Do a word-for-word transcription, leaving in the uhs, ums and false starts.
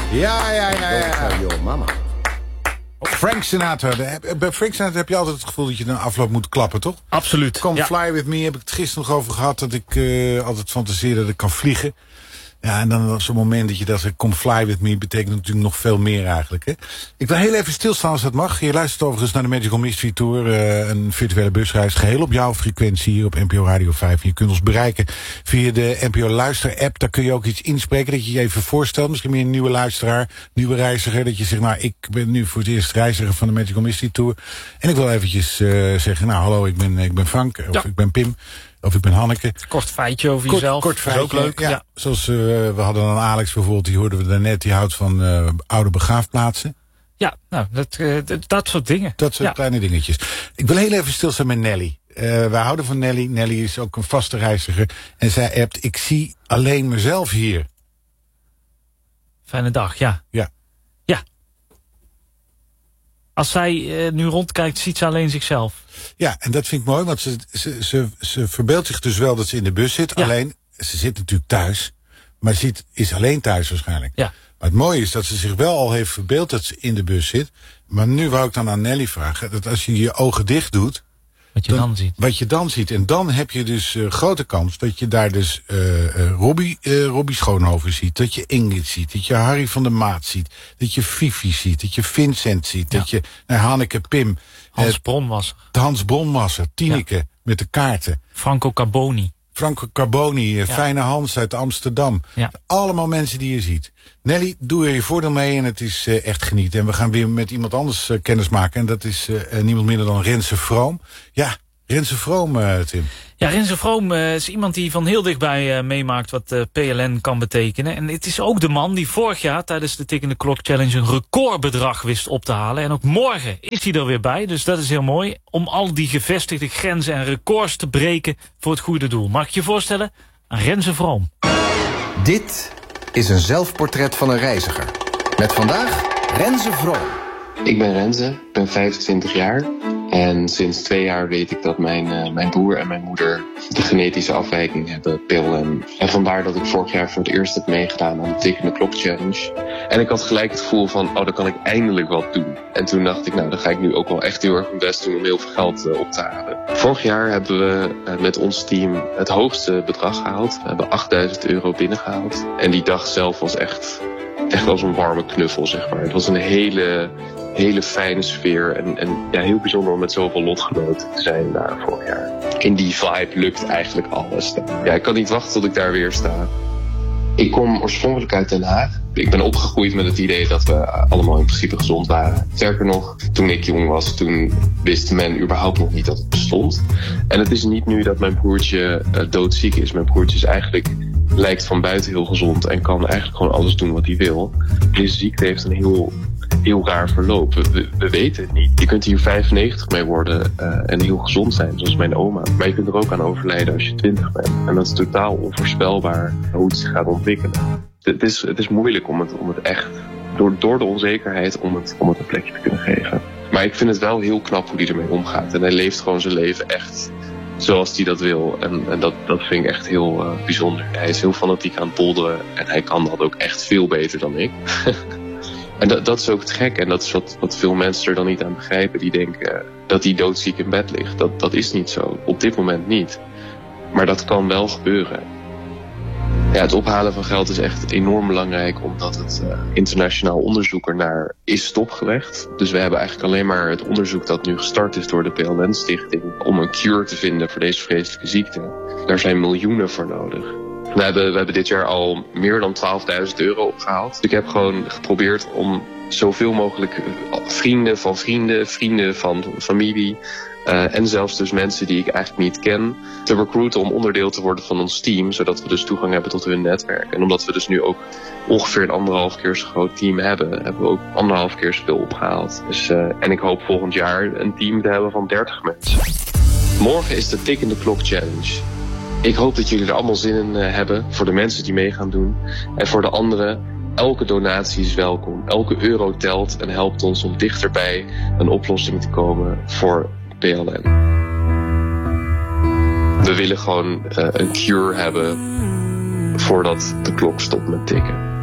Ja, ja, ja, ja. Don't tell your mama. Frank Sinatra. Bij Frank Sinatra heb je altijd het gevoel dat je een afloop moet klappen, toch? Absoluut. Come ja. Fly With Me heb ik het gisteren nog over gehad. Dat ik uh, altijd fantaseer dat ik kan vliegen. Ja, en dan was zo'n moment dat je dat zegt, Come Fly With Me, betekent natuurlijk nog veel meer eigenlijk. Hè? Ik wil heel even stilstaan als dat mag. Je luistert overigens naar de Magical Mystery Tour, uh, een virtuele busreis, geheel op jouw frequentie hier op N P O Radio vijf. En je kunt ons bereiken via de N P O Luister app. Daar kun je ook iets inspreken dat je je even voorstelt. Misschien meer een nieuwe luisteraar, nieuwe reiziger. Dat je zegt, nou, ik ben nu voor het eerst reiziger van de Magical Mystery Tour. En ik wil eventjes uh, zeggen, nou, hallo, ik ben, ik ben Frank, of ja. ik ben Pim. Of ik ben Hanneke. Kort feitje over kort, jezelf. Kort feitje, ook leuk. Ja, ja. Zoals uh, we hadden dan Alex bijvoorbeeld, die hoorden we daarnet. Die houdt van uh, oude begraafplaatsen. Ja, nou, dat, uh, dat, dat soort dingen. Dat soort ja. kleine dingetjes. Ik wil heel even stilstaan met Nelly. Uh, wij houden van Nelly. Nelly is ook een vaste reiziger. En zij appt, ik zie alleen mezelf hier. Fijne dag, ja. Ja. Ja. Als zij uh, nu rondkijkt, ziet ze alleen zichzelf. Ja, en dat vind ik mooi, want ze, ze, ze, ze verbeeldt zich dus wel dat ze in de bus zit. Ja. Alleen, ze zit natuurlijk thuis, maar ze is alleen thuis waarschijnlijk. Ja. Maar het mooie is dat ze zich wel al heeft verbeeld dat ze in de bus zit. Maar nu wou ik dan aan Nelly vragen, dat als je je ogen dicht doet, Wat je dan, dan ziet. Wat je dan ziet. En dan heb je dus uh, grote kans dat je daar dus uh, uh, Robbie, uh, Robbie Schoonhoven ziet. Dat je Ingrid ziet. Dat je Harry van der Maat ziet. Dat je Fifi ziet. Dat je Vincent ziet. Ja. Dat je nou, Hanneke Pim. Hans uh, Bronwasser. Hans Bronwasser. Tineke ja. met de kaarten. Franco Carboni. Franco Carboni. Uh, ja. Fijne Hans uit Amsterdam. Ja. Allemaal mensen die je ziet. Nelly, doe er je voordeel mee en het is uh, echt genieten. En we gaan weer met iemand anders uh, kennis maken. En dat is uh, uh, niemand minder dan Renze Vroom. Ja. Renze Vroom, uh, Tim. Ja, Renze Vroom uh, is iemand die van heel dichtbij uh, meemaakt wat uh, P L N kan betekenen. En het is ook de man die vorig jaar tijdens de Tikkende Klok Challenge een recordbedrag wist op te halen. En ook morgen is hij er weer bij, dus dat is heel mooi. Om al die gevestigde grenzen en records te breken voor het goede doel. Mag ik je voorstellen? Aan Renze Vroom. Dit is een zelfportret van een reiziger. Met vandaag Renze Vroom. Ik ben Renze, ik ben vijfentwintig jaar. En sinds twee jaar weet ik dat mijn, uh, mijn broer en mijn moeder de genetische afwijking hebben, P L N. En vandaar dat ik vorig jaar voor het eerst heb meegedaan aan de Tikkende Klok Challenge. En ik had gelijk het gevoel van, oh, dan kan ik eindelijk wat doen. En toen dacht ik, nou, dan ga ik nu ook wel echt heel erg mijn best doen om heel veel geld uh, op te halen. Vorig jaar hebben we uh, met ons team het hoogste bedrag gehaald. We hebben achtduizend euro binnengehaald. En die dag zelf was echt, echt als een warme knuffel, zeg maar. Het was een hele... hele fijne sfeer en, en ja, heel bijzonder om met zoveel lotgenoten te zijn daar vorig jaar. In die vibe lukt eigenlijk alles. Ja, ik kan niet wachten tot ik daar weer sta. Ik kom oorspronkelijk uit Den Haag. Ik ben opgegroeid met het idee dat we allemaal in principe gezond waren. Sterker nog, toen ik jong was, toen wist men überhaupt nog niet dat het bestond. En het is niet nu dat mijn broertje uh, doodziek is. Mijn broertje is eigenlijk... lijkt van buiten heel gezond en kan eigenlijk gewoon alles doen wat hij wil. Deze ziekte heeft een heel, heel raar verloop. We, we weten het niet. Je kunt hier vijfennegentig mee worden uh, en heel gezond zijn, zoals mijn oma. Maar je kunt er ook aan overlijden als je twintig bent. En dat is totaal onvoorspelbaar hoe het zich gaat ontwikkelen. Het is, het is moeilijk om het, om het echt, door, door de onzekerheid, om het, om het een plekje te kunnen geven. Maar ik vind het wel heel knap hoe hij ermee omgaat. En hij leeft gewoon zijn leven echt... zoals hij dat wil. En, en dat, dat vind ik echt heel uh, bijzonder. Hij is heel fanatiek aan het polderen. En hij kan dat ook echt veel beter dan ik. En dat, dat is ook het gek. En dat is wat, wat veel mensen er dan niet aan begrijpen. Die denken uh, dat hij doodziek in bed ligt. Dat, dat is niet zo. Op dit moment niet. Maar dat kan wel gebeuren. Ja, het ophalen van geld is echt enorm belangrijk, omdat het uh, internationaal onderzoek ernaar is stopgelegd. Dus we hebben eigenlijk alleen maar het onderzoek dat nu gestart is door de P L N-stichting om een cure te vinden voor deze vreselijke ziekte. Daar zijn miljoenen voor nodig. We hebben, we hebben dit jaar al meer dan twaalfduizend euro opgehaald. Dus ik heb gewoon geprobeerd om zoveel mogelijk vrienden van vrienden, vrienden van familie... Uh, en zelfs dus mensen die ik eigenlijk niet ken, te recruiten om onderdeel te worden van ons team, zodat we dus toegang hebben tot hun netwerk. En omdat we dus nu ook ongeveer een anderhalf keer zo groot team hebben, hebben we ook anderhalf keer zoveel opgehaald. Dus, uh, en ik hoop volgend jaar een team te hebben van dertig mensen. Morgen is de Tikkende Klok Challenge. Ik hoop dat jullie er allemaal zin in uh, hebben, voor de mensen die mee gaan doen. En voor de anderen, elke donatie is welkom. Elke euro telt en helpt ons om dichterbij een oplossing te komen voor P L N. We willen gewoon uh, een cure hebben voordat de klok stopt met tikken.